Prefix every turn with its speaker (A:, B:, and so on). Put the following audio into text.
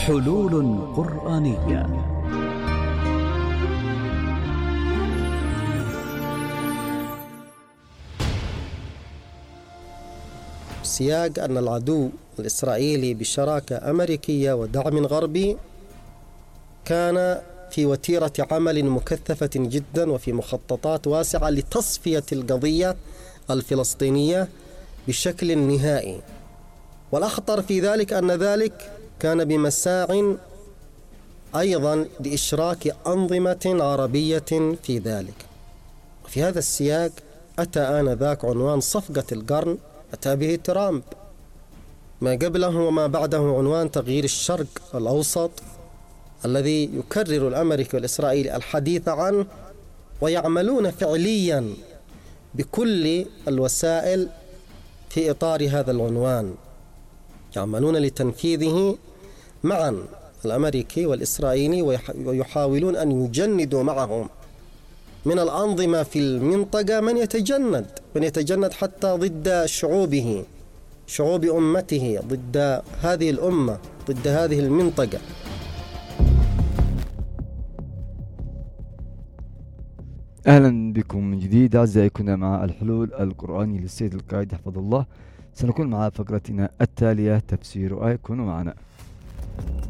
A: حلول قرآنية.
B: سياق أن العدو الإسرائيلي بشراكة أمريكية ودعم غربي كان في وتيرة عمل مكثفة جدا وفي مخططات واسعة لتصفية القضية الفلسطينية بشكل نهائي. والأخطر في ذلك أن ذلك كان بمساع أيضا لإشراك أنظمة عربية في ذلك. وفي هذا السياق أتى آنذاك عنوان صفقة القرن، أتى به ترامب. ما قبله وما بعده عنوان تغيير الشرق الأوسط، الذي يكرر الأمريكي والإسرائيلي الحديث عنه، ويعملون فعليا بكل الوسائل في إطار هذا العنوان، يعملون لتنفيذه معا الأمريكي والإسرائيلي، ويحاولون أن يجندوا معهم من الأنظمة في المنطقة من يتجند حتى ضد شعوبه، شعوب أمته، ضد هذه الأمة، ضد هذه المنطقة.
C: أهلا بكم من جديد أعزائي. كنا مع الحلول القرآني للسيد القائد حفظ الله. سنكون مع فقرتنا التالية تفسير آية. كونوا معنا.